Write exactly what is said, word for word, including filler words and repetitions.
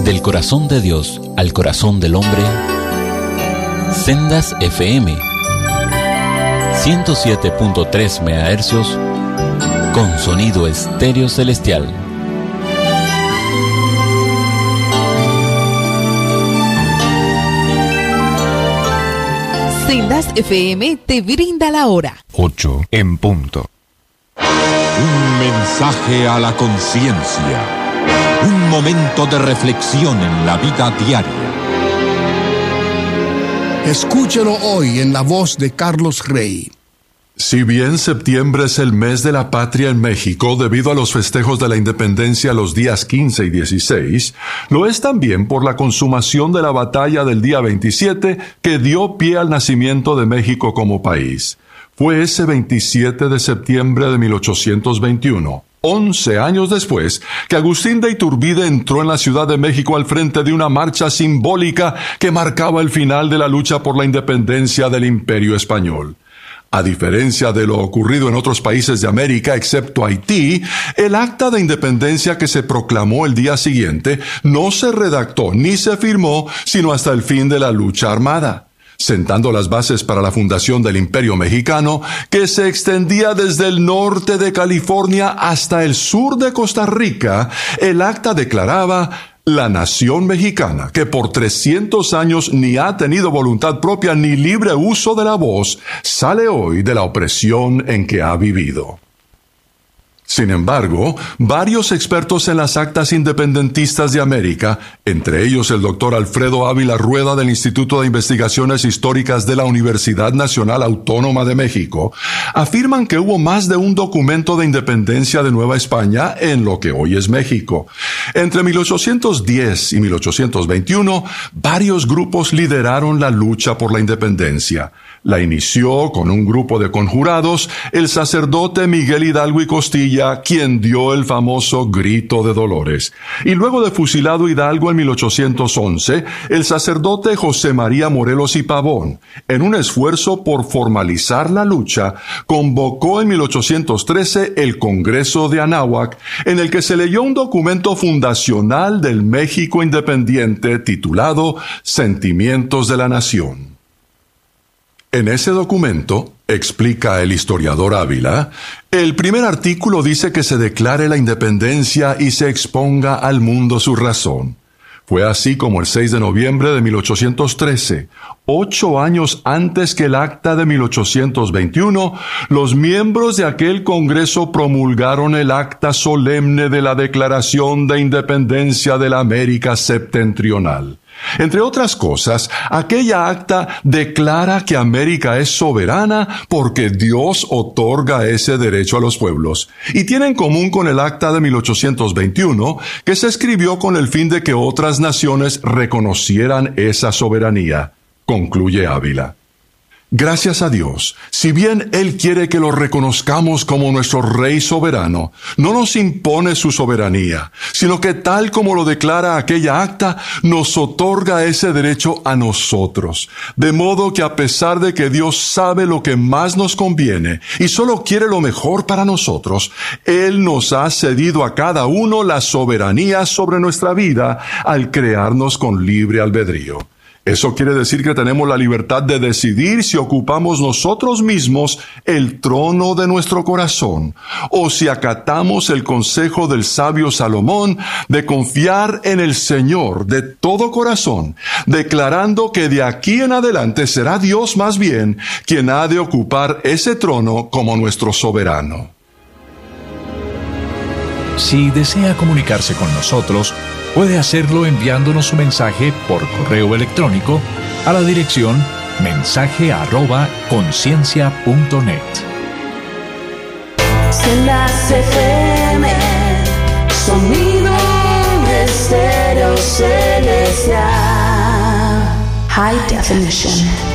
Del corazón de Dios al corazón del hombre, Sendas F M, ciento siete punto tres megahercios, con sonido estéreo celestial. Sendas F M te brinda la hora. ocho en punto. Un mensaje a la conciencia. Un momento de reflexión en la vida diaria. Escúchelo hoy en la voz de Carlos Rey. Si bien septiembre es el mes de la patria en México debido a los festejos de la independencia los días quince y dieciséis, lo es también por la consumación de la batalla del día veintisiete que dio pie al nacimiento de México como país. Fue ese veintisiete de septiembre de mil ochocientos veintiuno, once años después, que Agustín de Iturbide entró en la Ciudad de México al frente de una marcha simbólica que marcaba el final de la lucha por la independencia del Imperio Español. A diferencia de lo ocurrido en otros países de América, excepto Haití, el acta de independencia que se proclamó el día siguiente no se redactó ni se firmó sino hasta el fin de la lucha armada, sentando las bases para la fundación del Imperio Mexicano, que se extendía desde el norte de California hasta el sur de Costa Rica. El acta declaraba: la nación mexicana, que por trescientos años ni ha tenido voluntad propia ni libre uso de la voz, sale hoy de la opresión en que ha vivido. Sin embargo, varios expertos en las actas independentistas de América, entre ellos el doctor Alfredo Ávila Rueda del Instituto de Investigaciones Históricas de la Universidad Nacional Autónoma de México, afirman que hubo más de un documento de independencia de Nueva España en lo que hoy es México. Entre mil ochocientos diez y mil ochocientos veintiuno, varios grupos lideraron la lucha por la independencia. La inició con un grupo de conjurados el sacerdote Miguel Hidalgo y Costilla, quien dio el famoso Grito de Dolores. Y luego de fusilado Hidalgo en mil ochocientos once, el sacerdote José María Morelos y Pavón, en un esfuerzo por formalizar la lucha, convocó en mil ochocientos trece el Congreso de Anáhuac, en el que se leyó un documento fundacional del México independiente titulado Sentimientos de la Nación. En ese documento, explica el historiador Ávila, el primer artículo dice que se declare la independencia y se exponga al mundo su razón. Fue así como el seis de noviembre de mil ochocientos trece, ocho años antes que el acta de mil ochocientos veintiuno, los miembros de aquel Congreso promulgaron el acta solemne de la Declaración de Independencia de la América Septentrional. Entre otras cosas, aquella acta declara que América es soberana porque Dios otorga ese derecho a los pueblos, y tiene en común con el acta de mil ochocientos veintiuno, que se escribió con el fin de que otras naciones reconocieran esa soberanía, concluye Ávila. Gracias a Dios, si bien Él quiere que lo reconozcamos como nuestro Rey soberano, no nos impone su soberanía, sino que tal como lo declara aquella acta, nos otorga ese derecho a nosotros. De modo que a pesar de que Dios sabe lo que más nos conviene y solo quiere lo mejor para nosotros, Él nos ha cedido a cada uno la soberanía sobre nuestra vida al crearnos con libre albedrío. Eso quiere decir que tenemos la libertad de decidir si ocupamos nosotros mismos el trono de nuestro corazón, o si acatamos el consejo del sabio Salomón de confiar en el Señor de todo corazón, declarando que de aquí en adelante será Dios más bien quien ha de ocupar ese trono como nuestro soberano. Si desea comunicarse con nosotros, puede hacerlo enviándonos su mensaje por correo electrónico a la dirección mensaje arroba conciencia punto net. Sendas F M, sonido estéreo celestial, high definition.